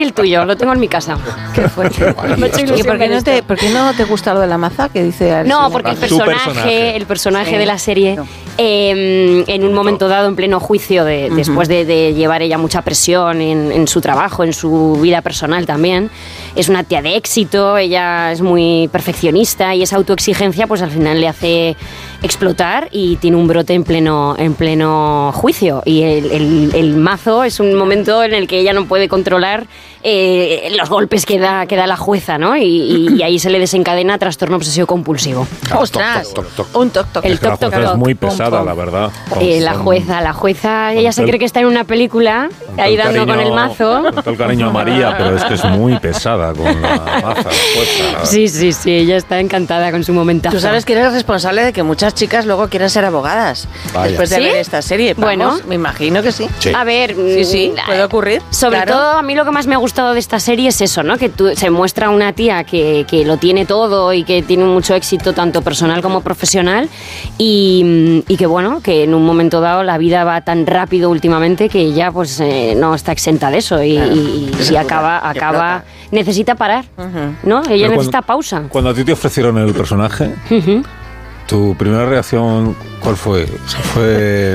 el tuyo, lo tengo en mi casa. Qué fuerte. ¿Y por qué no te gusta lo de la maza que dice? No, porque el personaje de la serie, en un momento dado, en pleno juicio, después de llevar ella mucha presión en su trabajo, en su vida personal también, es una tía de éxito, ella es muy perfeccionista y esa autoexigencia pues al final le hace explotar y tiene un brote en pleno juicio. Y el mazo es un momento en el que ella no puede controlar los golpes que da la jueza, ¿no? Y ahí se le desencadena trastorno obsesivo compulsivo. ¡Ostras! Un toc-toc. El toc-toc es muy pesada, la verdad. La jueza, ella se cree que está en una película, ahí dando con el mazo. Con todo el cariño a María, pero es que es muy pesada con la maza. Sí, ella está encantada con su momentazo. Tú sabes que eres responsable de que muchas chicas luego quieran ser abogadas. Vaya. Después de ver esta serie. Vamos, bueno, me imagino que sí. A ver, sí, puede ocurrir. Sobre todo, a mí lo que más me ha gustado de esta serie es eso, ¿no? Que se muestra una tía que lo tiene todo y que tiene mucho éxito tanto personal como profesional y que bueno, que en un momento dado la vida va tan rápido últimamente que ella pues no está exenta de eso y acaba necesita parar, ¿no? Ella necesita pausa. Cuando a ti te ofrecieron el personaje, ¿tu primera reacción cuál fue? Fue...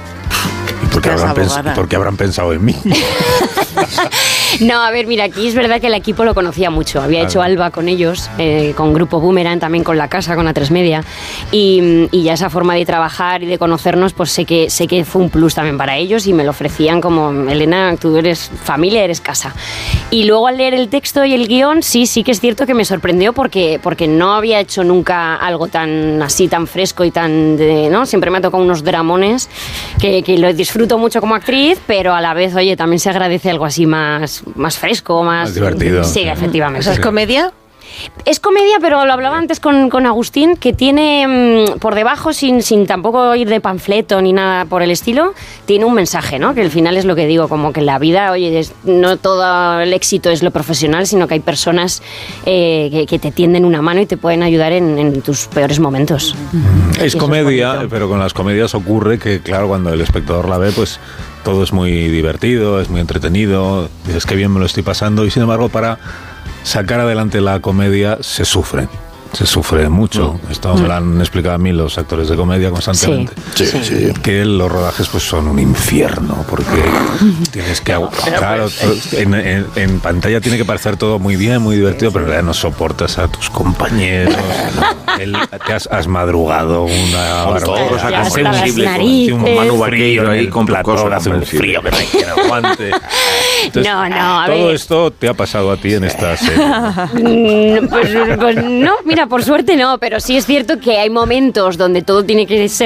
¿Por qué habrán pensado en mí? No, a ver, mira, aquí es verdad que el equipo lo conocía mucho. Había hecho Alba con ellos, con Grupo Boomerang, también con La Casa, con A3 Media. Y ya esa forma de trabajar y de conocernos, pues sé que fue un plus también para ellos y me lo ofrecían como, Elena, tú eres familia, eres casa. Y luego al leer el texto y el guión, sí que es cierto que me sorprendió porque no había hecho nunca algo tan así, tan fresco y tan... ¿no? Siempre me ha tocado unos dramones que lo disfruto mucho como actriz, pero a la vez, oye, también se agradece algo así más fresco, más divertido. Sí, efectivamente. ¿O sea, es comedia? Es comedia, pero lo hablaba antes con Agustín, que tiene por debajo, sin tampoco ir de panfleto ni nada por el estilo, tiene un mensaje, ¿no? Que al final es lo que digo, como que en la vida, oye, no todo el éxito es lo profesional, sino que hay personas que te tienden una mano y te pueden ayudar en tus peores momentos. Es comedia, pero con las comedias ocurre que, claro, cuando el espectador la ve, pues todo es muy divertido, es muy entretenido, dices que bien me lo estoy pasando, y sin embargo para sacar adelante la comedia se sufre mucho. Esto me lo han explicado a mí los actores de comedia constantemente. Sí. Que los rodajes pues son un infierno, porque tienes que... Claro, en pantalla tiene que parecer todo muy bien, muy divertido, pero en realidad no soportas a tus compañeros. Has madrugado una barbaridad. Sensible, un Manu Vaqueiro ahí con plató, hace un frío que no hay quien aguante. Entonces, a todo ver. esto te ha pasado a ti en esta serie. Pues no, mira, por suerte no, pero sí es cierto que hay momentos donde todo tiene que ser